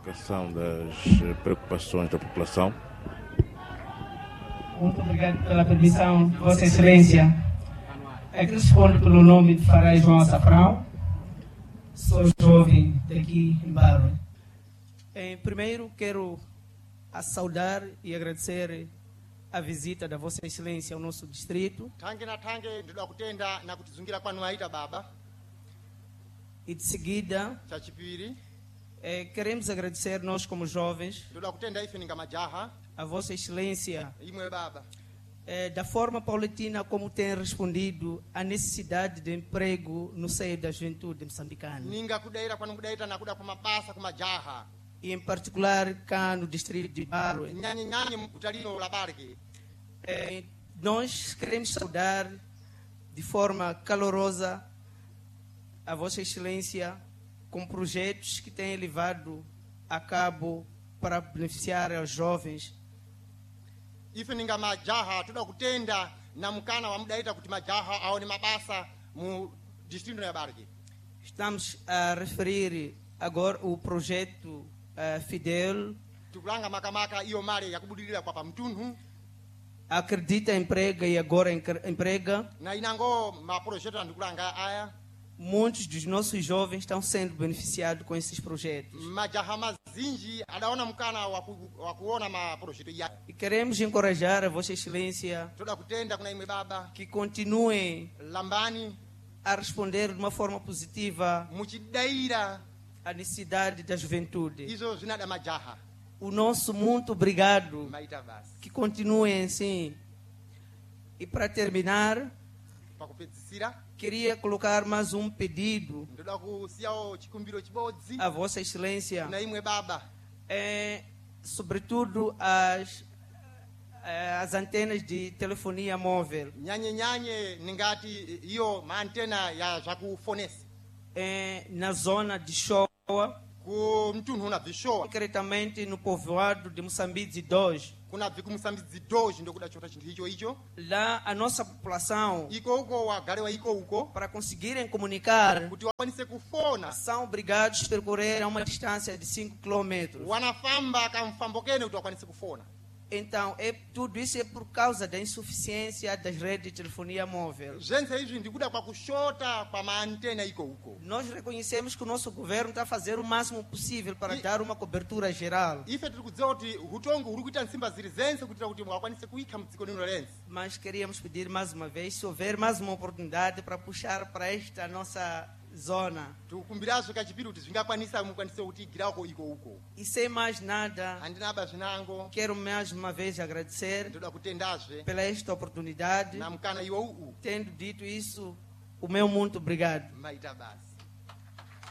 classificação das preocupações da população. Muito obrigado pela permissão, Vossa Excelência. É que respondo pelo nome de Farai João Açafrão. Sou jovem daqui em Barro. Primeiro, quero saudar e agradecer a visita da Vossa Excelência ao nosso distrito. E de seguida, queremos agradecer nós como jovens a Vossa Excelência da forma paulatina como tem respondido à necessidade de emprego no seio da juventude moçambicana. E em particular cá no distrito de Barro. Nós queremos saudar de forma calorosa a Vossa Excelência com projetos que têm levado a cabo para beneficiar aos jovens. Estamos a referir agora o projeto Fidel, Acredita Emprega e Agora Emprega. Muitos dos nossos jovens estão sendo beneficiados com esses projetos. E queremos encorajar a Vossa Excelência que continue a responder de uma forma positiva à necessidade da juventude. O nosso muito obrigado, que continuem assim. E para terminar, queria colocar mais um pedido à Vossa Excelência, sobretudo as antenas de telefonia móvel. Na zona de Shoa, concretamente no povoado de Moçambique 2. Lá a nossa população, para conseguirem comunicar, são obrigados a percorrer a uma distância de 5 km. Então, tudo isso é por causa da insuficiência das redes de telefonia móvel. Nós reconhecemos que o nosso governo está a fazer o máximo possível para dar uma cobertura geral. Mas queríamos pedir mais uma vez, se houver mais uma oportunidade para puxar para esta nossa zona. E sem mais nada, quero mais uma vez agradecer pela esta oportunidade. Tendo dito isso, o meu muito obrigado.